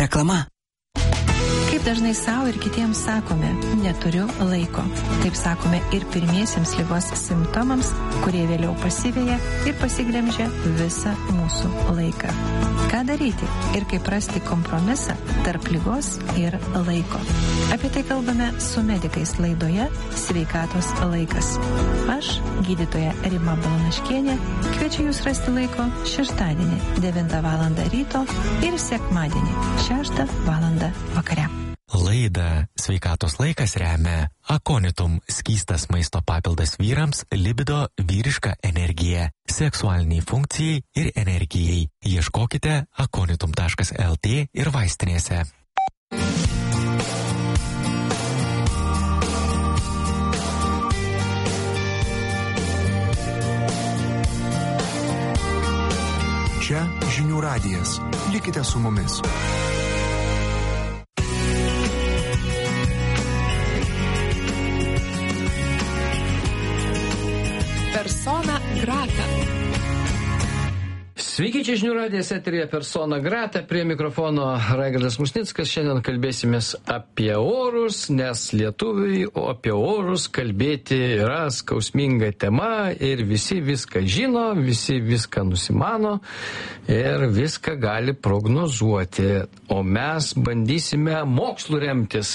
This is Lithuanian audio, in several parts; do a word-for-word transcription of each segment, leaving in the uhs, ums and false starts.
Reklama. Kaip dažnai savo ir kitiems sakome, neturiu laiko. Taip sakome ir pirmiesiems ligos simptomams, kurie vėliau pasiveja ir pasiglemžia visą mūsų laiką. Ką daryti ir kaip rasti kompromisą tarp ligos ir laiko? Apie tai kalbame su medikais laidoje Sveikatos laikas. Aš, gydytoja Rima Balanaškienė, kviečiu jūs rasti laiko šeštadienį devintą valandą ryto ir sekmadienį šeštą valandą vakare. Laidą Sveikatos laikas remia Akonitum skystas maisto papildas vyrams, libido, vyriška energija, seksualiniai funkcijai ir energijai. Ieškokite akonitum taškas el tė ir vaistinėse. Čia Žinių radijas. Likite su mumis. Persona grata. Sveiki, čia Žinių radijas eteryje Persona grata, prie mikrofono Raigardas Musnickas. Šiandien kalbėsimės apie orus, nes lietuviui apie orus kalbėti yra skausminga tema ir visi viską žino, visi viską nusimano ir viską gali prognozuoti, o mes bandysime mokslu remtis.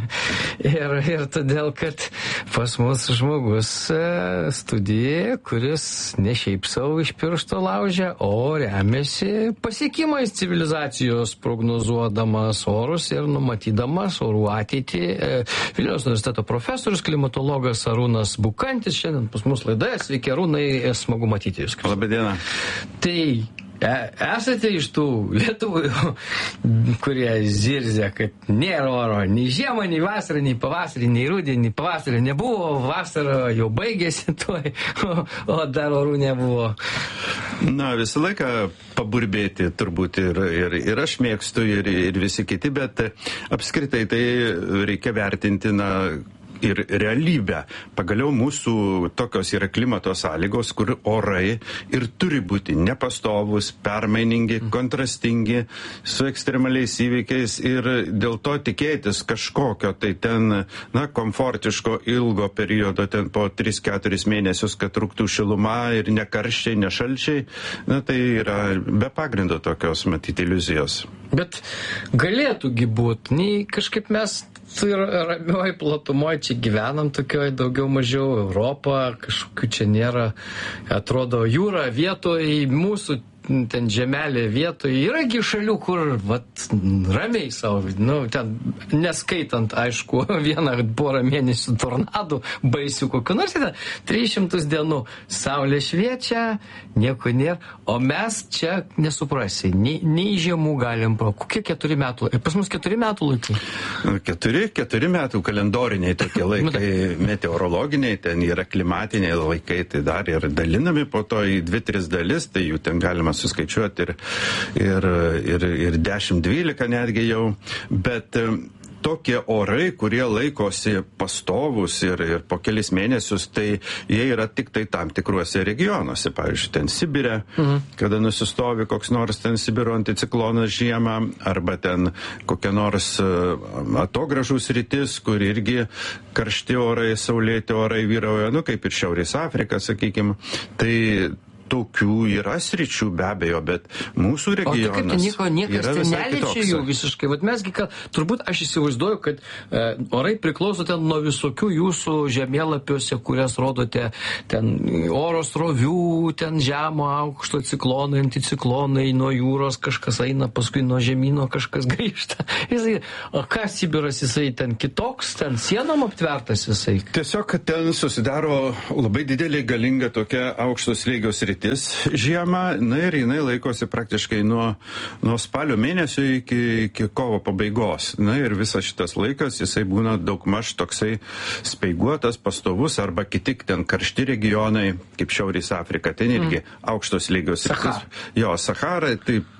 ir, ir todėl, kad pas mus žmogus studijoje, kuris ne šiaip savo iš piršto laužia, o remiasi pasiekimais civilizacijos, prognozuodamas orus ir numatydamas orų ateitį. Vilniaus universiteto profesorius, klimatologas Arūnas Bukantis šiandien pas mus laidoje. Sveiki, Arūnai, smagu matyti jūs. Labadiena. Tai esate iš tų lietuvių, kurie zirzia, kad nėra oro, nei žiemą, nei vasarą, nei pavasarį, nei rudenį, nei pavasarį nebuvo, vasara jau baigėsi tuoj, o, o dar orų nebuvo. Na, visą laiką paburbėti turbūt ir, ir, ir aš mėgstu, ir, ir visi kiti, bet apskritai tai reikia vertinti, na, ir realybę. Pagaliau mūsų tokios yra klimato sąlygos, kur orai ir turi būti nepastovus, permainingi, kontrastingi, su ekstremaliais įvykiais ir dėl to tikėtis kažkokio tai ten, na, komfortiško ilgo periodo, ten po tris keturis mėnesius, kad truktų šiluma ir ne karščiai, ne šalčiai, na, tai yra be pagrindo tokios, matyti, iliuzijos. Bet galėtųgi būt, nei kažkaip mes ir ramioj platumoj čia gyvenam, tokioj daugiau mažiau Europą, kažkokių čia nėra, atrodo, jūra vietoj, mūsų ten žemelė vietoj. Yragi šalių, kur vat, ramiai savo, nu, ten neskaitant, aišku, vieną porą mėnesių tornadų, baisių kokių nors, ten tris šimtus dienų saulė šviečia, nieko nėra, o mes čia nesuprasi, nei, nei žiemų galim, kokie keturi metų, pas mus keturi metų laikai? Keturi, keturi metų kalendoriniai tokie laikai, meteorologiniai, ten yra klimatiniai laikai, tai dar ir dalinami po to į dvi, tris dalis, tai jų ten galima suskaičiuoti ir, ir, ir, ir dešimt dvylika netgi jau, bet tokie orai, kurie laikosi pastovus ir, ir po kelis mėnesius, tai jie yra tik tai tam tikruose regionuose. Pavyzdžiui, ten Sibire, mhm. kada nusistovi koks nors ten Sibiro anticiklonas žiemą, arba ten kokia nors atogražų sritis, kur irgi karšti orai, saulėti orai vyrauja, nu kaip ir Šiaurės Afrika, sakykime. Tai tokių yra sričių be abejo, bet mūsų regionas o tai kaip nieko, niekas yra visai neliečia jų visiškai. Vat mesgi, kad, turbūt aš įsivaizduoju, kad e, orai priklauso ten nuo visokių jūsų žemėlapiuose, kurias rodote, ten oro srovių, ten žemo, aukšto ciklonai, anticiklonai, nuo jūros kažkas eina, paskui nuo žemyno kažkas grįžta. Jisai, o ką Sibiras, jisai ten kitoks, ten sienom aptvertas visai? Tiesiog, kad ten susidaro labai didelė galinga tokia aukštos slėgio sritis žiemą, na ir jinai laikosi praktiškai nuo, nuo spalio mėnesio iki, iki kovo pabaigos. Na ir visas šitas laikas, jisai būna daugmaž toksai speiguotas, pastovus, arba kiti ten karšti regionai, kaip Šiaurės Afrika, ten irgi mm. aukštos lygios. Sahara. Jo, Sahara, tai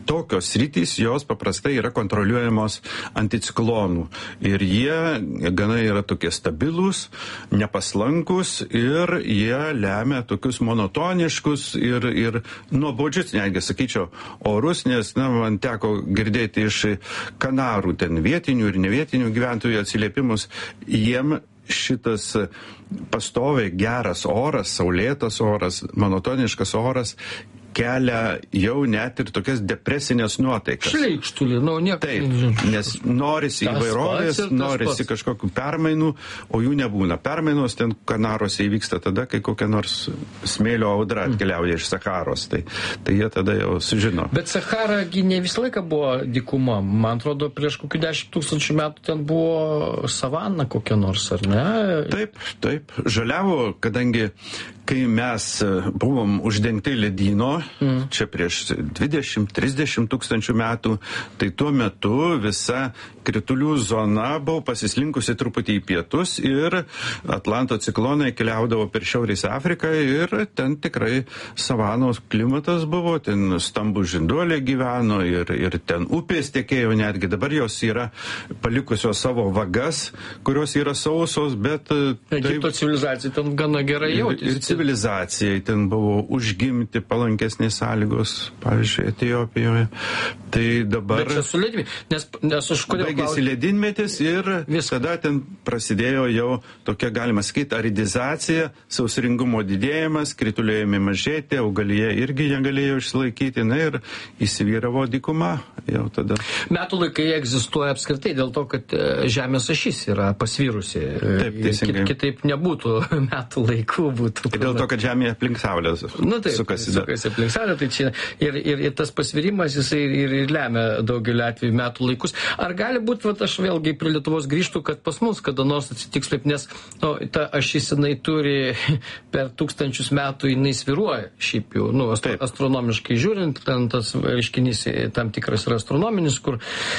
tokios sritys, jos paprastai yra kontroliuojamos anticiklonų. Ir jie gana yra tokie stabilūs, nepaslankus ir jie lemia tokius monotoniškus ir, ir nuobodžius, netgi sakyčiau, orus, nes na, man teko girdėti iš Kanarų ten vietinių ir nevietinių gyventojų atsiliepimus. Jiem šitas pastoviai geras oras, saulėtas oras, monotoniškas oras kelia jau net ir tokias depresinės nuotaikas. Šleikštulį, nu, nieko. Taip, nes norisi įvairovės, norisi kažkokių permainų, o jų nebūna. Permainos ten Kanarose įvyksta tada, kai kokia nors smėlio audra atkeliauja iš Saharos. Tai, tai jie tada jau sužino. Bet Sahara ne visą laiką buvo dykuma. Man atrodo, prieš kokių dešimt tūkstančių metų ten buvo savana kokia nors, ar ne? Taip, taip. Žaliavo, kadangi kai mes buvom uždengti ledyno, mm. čia prieš dvidešimt trisdešimt tūkstančių metų, tai tuo metu visa kritulių zona buvo pasislinkusi truputį į pietus ir Atlanto ciklonai keliaudavo per Šiaurės Afriką ir ten tikrai savanos klimatas buvo, ten stambų žinduoliai gyveno ir, ir ten upės tekėjo netgi. Dabar jos yra palikusios savo vagas, kurios yra sausos, bet... Egipto taip, civilizacija ten gana gerai jautėsi. Civilizacijai ten buvo užgimti palankesnės sąlygos, pavyzdžiui, Etiopijoje. Tai dabar... Bet čia su ledynmetis, nes, nes aš kodėl... Baigėsi ledynmetis ir vis tada ten prasidėjo jau tokia, galima sakyti, aridizacija, sausringumo didėjimas, krituliai ėmė mažėti, augalija irgi negalėjo išsilaikyti, na ir įsivyravo dykuma jau tada. Metų laikai egzistuoja apskritai dėl to, kad Žemės ašis yra pasvyrusi. Taip, teisingai. Kitaip nebūtų metų laikų būtų. Dėl to, kad Žemė aplink Saulę nu, taip, sukasi. Sukasi aplink Saulę, tai čia ir, ir, ir tas pasvirimas, jisai ir, ir lemia daugelį atvejų metų laikus. Ar gali būti, vat, aš vėlgi prie Lietuvos grįžtu, kad pas mus kada nors atsitiks taip, nes nu, ta ašis jinai turi per tūkstančius metų jinai sviruoja, šiaip jau, nu, astro, astronomiškai žiūrint, ten tas reiškinys tam tikras yra astronominis, kur,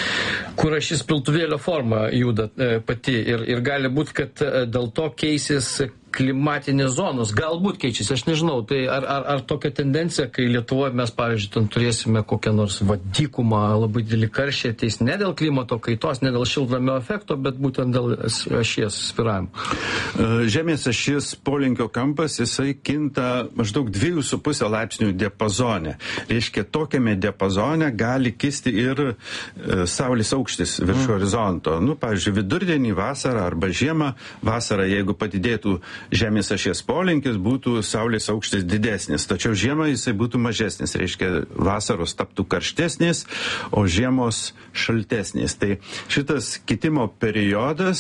kur ašis piltuvėlio forma juda e, pati ir, ir gali būti, kad e, dėl to keisis klimatinės zonos, galbūt keičiasi, aš nežinau, tai ar, ar, ar tokia tendencija, kai Lietuvoje mes, pavyzdžiui, ten turėsime kokią nors vadykumą, labai didelį karštį ateis ne dėl klimato kaitos, ne dėl šiltnamio efekto, bet būtent dėl ašies svyravimo. Žemės ašies polinkio kampas, jisai kinta maždaug dviejų su pusė laipsnių diapazone. Reiškia, tokiame diapazone gali kisti ir e, Saulės aukštis virš mm. horizonto. Nu, pavyzdžiui, vidurdienį, vasarą arba žiemą, vasarą, jeigu padidėtų Žemės ašies polinkis, būtų Saulės aukštis didesnis, tačiau žiemą jisai būtų mažesnis, reiškia vasaros taptų karštesnės, o žiemos šaltesnės. Tai šitas kitimo periodas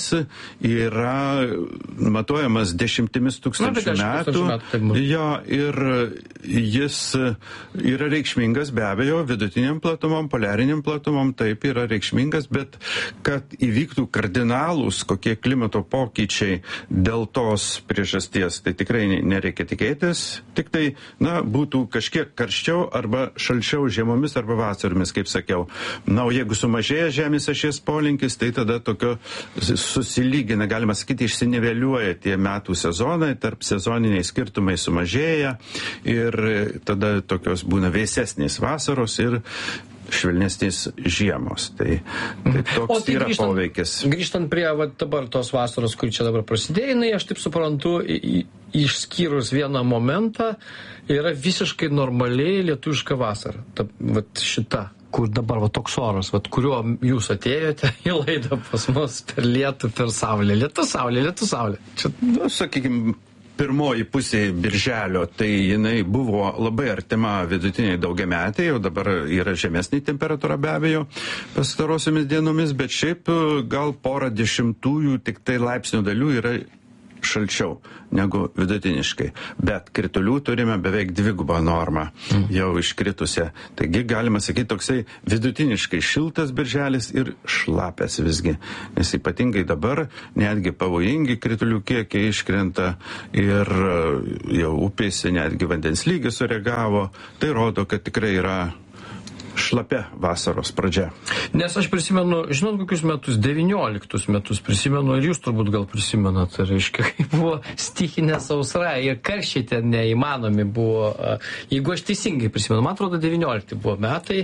yra matuojamas dešimtimis tūkstančių metų. metų jo, ir jis yra reikšmingas be abejo vidutiniam platumom, poliariniam platumom, taip yra reikšmingas, bet kad įvyktų kardinalūs kokie klimato pokyčiai dėl tos priežasties, tai tikrai nereikia tikėtis, tik tai, na, būtų kažkiek karščiau arba šalčiau žiemomis arba vasaromis, kaip sakiau. Na, o jeigu sumažėja Žemės ašies polinkis, tai tada tokio susilygina, galima sakyti, išsiniveliuoja tie metų sezonai, tarp sezoniniai skirtumai sumažėja ir tada tokios būna vėsesnės vasaros ir švelnesnės žiemos. Tai, tai toks tai yra grįžtant, poveikis. Grįžtant prie va, dabar tos vasaros, kur čia dabar prasidėjo, jinai, aš taip suprantu, į, išskyrus vieną momentą, yra visiškai normaliai lietuviška vasara. Ta, va, šita, kur dabar va, toks oras, va, kuriuo jūs atėjote į laidą pas mus per lietų, per saulę. Lietų saulė, lietų saulė. Čia... Nu, sakykime, pirmoji pusė birželio, tai jinai buvo labai artima vidutiniai daugiametei, o dabar yra žemesnė temperatūra be abejo pastarosiomis dienomis, bet šiaip gal porą dešimtųjų tik tai laipsnių dalių yra šalčiau negu vidutiniškai. Bet kritulių turime beveik dvigubą normą jau iškritusią. Taigi galima sakyti toksai vidutiniškai šiltas birželis ir šlapės visgi. Nes ypatingai dabar netgi pavojingi kritulių kiekiai iškrenta ir jau upėse netgi vandens lygis sureagavo. Tai rodo, kad tikrai yra šlapia vasaros pradžia. Nes aš prisimenu, žinot, kokius metus, devynioliktus metus prisimenu, ir jūs turbūt gal prisimenat, tai reiškia, kai buvo stichinė sausra ir karščiai ten neįmanomi buvo. Jeigu aš teisingai prisimenu, man atrodo, devyniolikti buvo metai,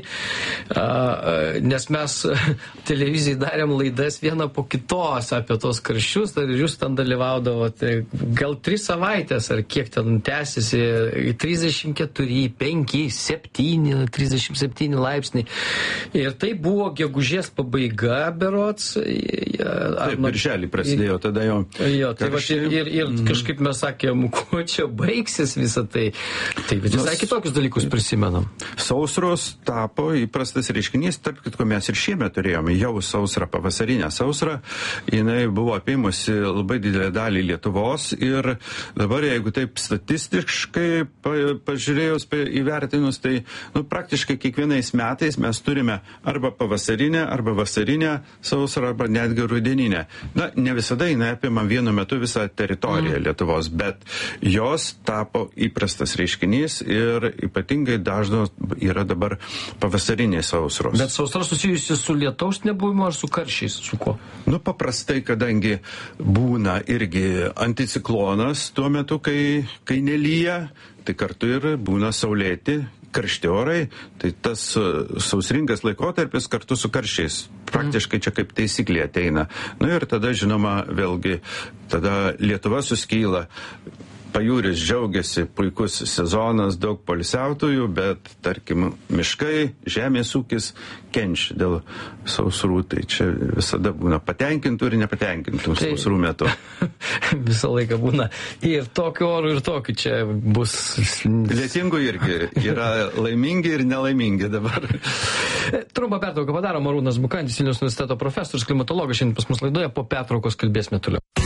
nes mes televizijai darėm laidas vieną po kitos apie tos karščius, ir jūs ten dalyvaudavote gal tris savaitės, ar kiek ten tęsiasi, trisdešimt keturi, penki, septyni, trisdešimt septyni laipsniai. Ir tai buvo gegužės pabaiga, berods. Taip, birželį prasidėjo tada jau. Jo, tai va, ir, ir, ir mm. kažkaip mes sakėm, kuo čia baigsis visą tai. Tai visai kitokius dalykus prisimenam. Sausros tapo įprastas reiškinys, tarp kitko mes ir šiemet turėjome jau sausrą, pavasarinę sausrą. Jinai buvo apėmusi labai didelę dalį Lietuvos ir dabar, jeigu taip statistiškai pa, pažiūrėjus, pa, įvertinus, tai nu, praktiškai kiekvienais metais mes turime arba pavasarinę, arba vasarinę sausrą, arba netgi rudeninę. Na, ne visada jinai apima vienu metu visą teritoriją mm. Lietuvos, bet jos tapo įprastas reiškinys ir ypatingai dažnos yra dabar pavasarinės sausros. Bet sausra susijusi su lietaus nebuvimu ar su karščiais? Su kuo? Nu, paprastai, kadangi būna irgi anticiklonas tuo metu, kai, kai nelyja, tai kartu ir būna saulėti, karšti orai, tai tas sausringas laikotarpis kartu su karščiais. Praktiškai čia kaip taisyklė ateina. Nu ir tada, žinoma, vėlgi, tada Lietuva suskyla. Pajūris džiaugiasi, puikus sezonas, daug poilsiautojų, bet, tarkim, miškai, žemės ūkis kenčia dėl sausrų. Tai čia visada būna patenkintų ir nepatenkintų tai sausrų metu. Visą laiką būna ir tokiu oru, ir tokiu čia bus. Lietingų irgi yra laimingi ir nelaimingi dabar. Trumpą pertrauką padarom. Arūnas Bukantis, Vilniaus universiteto profesorius, klimatologas, šiandien pas mus laidoje, po pertraukos kalbėsime toliau.